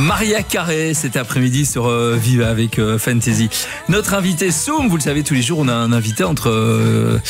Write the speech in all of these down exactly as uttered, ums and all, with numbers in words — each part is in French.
Maria Carré cet après-midi sur euh, Vive avec euh, Fantasy. Notre invité Soum, vous le savez, tous les jours on a un invité entre euh,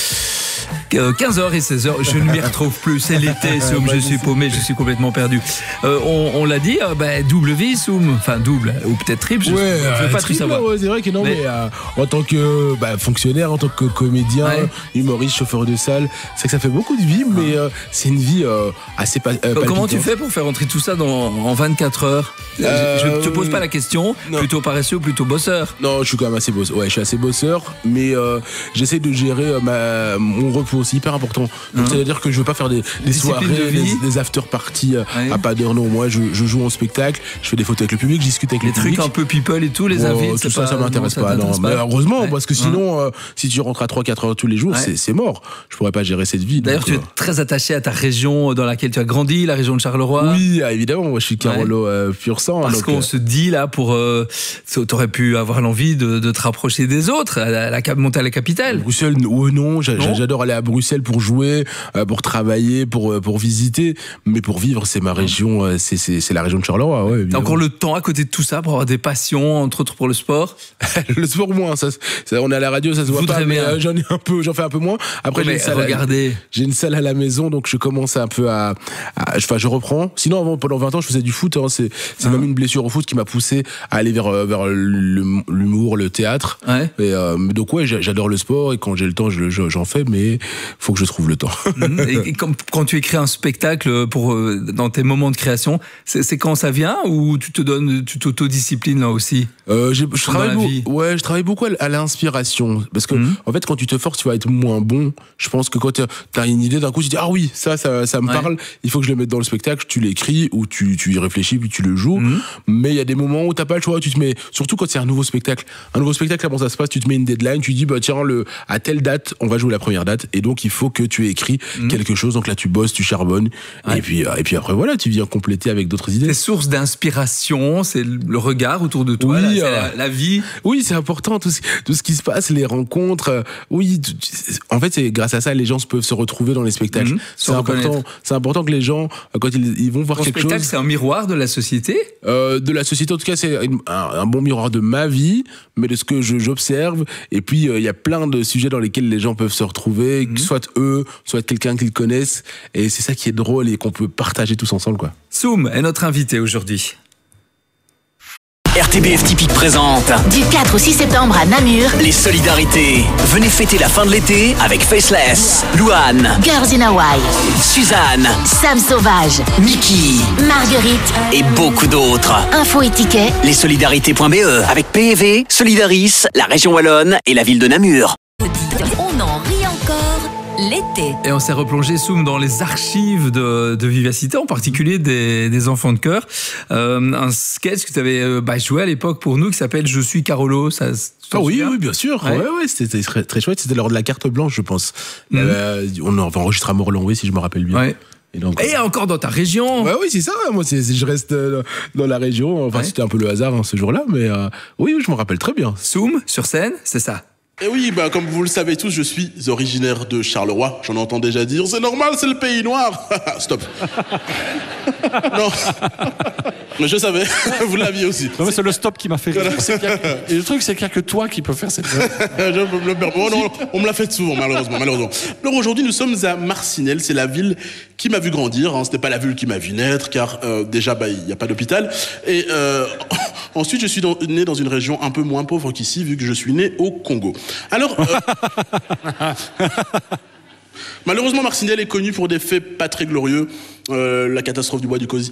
quinze heures et seize heures. Je ne m'y retrouve plus, c'est l'été Soum, je suis paumé, je suis complètement perdu. Euh, on, on l'a dit, euh, bah, double vie Soum, enfin double ou peut-être triple, je ne ouais, veux euh, pas tout savoir. Ouais, c'est vrai que non, mais, mais euh, en tant que bah, fonctionnaire, en tant que comédien, ouais. humoriste, chauffeur de salle, c'est que ça fait beaucoup de vie, mais euh, c'est une vie euh, assez pa- euh, Comment tu fais pour faire entrer tout ça dans, en vingt-quatre heures? euh, Je ne te pose pas la question, non. Plutôt paresseux ou plutôt bosseur? Non, je suis quand même assez bosseur. Ouais, je suis assez bosseur, mais euh, j'essaie de gérer euh, ma, mon repos, c'est hyper important. Donc, mmh. c'est-à-dire que je veux pas faire des, des soirées, de des, des after parties euh, ouais. à pas d'heure. Non, moi, je, je joue en spectacle, je fais des photos avec le public, je discute avec les le public. Les trucs un peu people et tout, les oh, invites, tout ça, pas, ça m'intéresse non, pas. Ça non, pas. mais heureusement, parce que sinon, mmh. euh, si tu rentres à trois quatre heures tous les jours, ouais. c'est, c'est mort. Je pourrais pas gérer cette vie. D'ailleurs, donc, tu euh... es très attaché à ta région dans laquelle tu as grandi, la région de Charleroi. Oui, évidemment. Moi, je suis Carolo ouais. euh, pur sang. Parce donc, qu'on euh... se dit là, pour, euh, t'aurais pu avoir l'envie de, de te rapprocher des autres, à la, à la, monter à la capitale. Bruxelles, ouais, non, j'a, non. J'adore aller à Bruxelles pour jouer, euh, pour travailler, pour pour visiter, mais pour vivre, c'est ma région, euh, c'est c'est c'est la région de Charleroi. Ouais, t'as encore le temps à côté de tout ça pour avoir des passions, entre autres pour le sport? Le sport moins, ça, ça, on est à la radio, ça se voit pas, mais euh, j'en ai un peu, j'en fais un peu moins. Après, j'ai une, salle regardez. À, j'ai une salle à la maison, donc je commence un peu à, à enfin, je reprends. Sinon, avant, pendant vingt ans, je faisais du foot. Hein, c'est c'est ah. même une blessure au foot qui m'a poussé à aller vers vers l'humour, le théâtre. Ouais. Et euh, donc ouais, j'adore le sport et quand j'ai le temps, je, je, j'en fais, mais faut que je trouve le temps. Et quand, quand tu écris un spectacle pour dans tes moments de création, c'est, c'est quand ça vient ou tu te donnes, tu t'autodisciplines là aussi? Euh, je travaille beaucoup. Ouais, je travaille beaucoup à l'inspiration parce que mmh. en fait, quand tu te forces, tu vas être moins bon. Je pense que quand tu as une idée, d'un coup, tu dis ah oui, ça, ça, ça me ouais. parle. Il faut que je le mette dans le spectacle. Tu l'écris ou tu, tu y réfléchis puis tu le joues. Mmh. Mais il y a des moments où t'as pas le choix. Tu te mets, surtout quand c'est un nouveau spectacle. Un nouveau spectacle, comment ça se passe? Tu te mets une deadline. Tu dis bah tiens, le à telle date, on va jouer la première date. Et donc il faut que tu aies écrit mmh. quelque chose. Donc là, tu bosses, tu charbonnes. Ouais. Et puis et puis après voilà, tu viens compléter avec d'autres idées. C'est source d'inspiration. C'est le regard autour de toi. Oui, là, euh, la, la vie. Oui, c'est important tout ce, tout ce qui se passe, les rencontres. Euh, oui, tu, en fait, c'est grâce à ça les gens peuvent se retrouver dans les spectacles. Mmh, c'est important. C'est important que les gens, quand ils, ils vont voir Ton quelque spectacle, chose. C'est un miroir de la société. Euh, de la société, en tout cas, c'est une, un, un bon miroir de ma vie, mais de ce que je, j'observe. Et puis, il euh, y a plein de sujets dans lesquels les gens peuvent se retrouver, mmh. soit eux, soit quelqu'un qu'ils connaissent. Et c'est ça qui est drôle et qu'on peut partager tous ensemble, quoi. Soum est notre invité aujourd'hui. R T B F Typique présente du quatre au six septembre à Namur les solidarités. Venez fêter la fin de l'été avec Faceless, Louane, Girls in Hawaii, Suzanne, Sam Sauvage, Mickey, Marguerite et beaucoup d'autres. Info et tickets lessolidarités point b e avec P E V, Solidaris, la région Wallonne et la ville de Namur. On en rit encore l'été. Et on s'est replongé, Soum, dans les archives de, de Vivacité, en particulier des, des enfants de chœur. Euh, un sketch que tu avais bah, joué à l'époque pour nous qui s'appelle Je suis Carolo. Ça, ah oui, oui, bien sûr. Ouais, ouais, ouais c'était très, très chouette. C'était lors de la carte blanche, je pense. Mmh. Euh, on va enregistrer à Morlanway, si je me rappelle bien. Ouais. Et, donc, et encore dans ta région. Bah oui, c'est ça. Moi, c'est, je reste dans la région. Enfin, ouais. C'était un peu le hasard hein, ce jour-là, mais euh, oui, je me rappelle très bien. Soum, sur scène, c'est ça. Et oui, bah, comme vous le savez tous, je suis originaire de Charleroi. J'en entends déjà dire, c'est normal, c'est le pays noir. Stop. Non. Mais je savais, vous l'aviez aussi. Non, mais c'est le stop qui m'a fait rire. Et le truc, c'est qu'il n'y a que toi qui peux faire cette chose. oh, non, on me l'a fait souvent, malheureusement, malheureusement. Alors aujourd'hui, nous sommes à Marcinelle. C'est la ville qui m'a vu grandir. Hein. C'était pas la ville qui m'a vu naître, car euh, déjà, bah, il n'y a pas d'hôpital. Et euh, ensuite, je suis dans, né dans une région un peu moins pauvre qu'ici, vu que je suis né au Congo. Alors, euh, malheureusement, Marcinelle est connue pour des faits pas très glorieux. Euh, la catastrophe du bois du Cosy.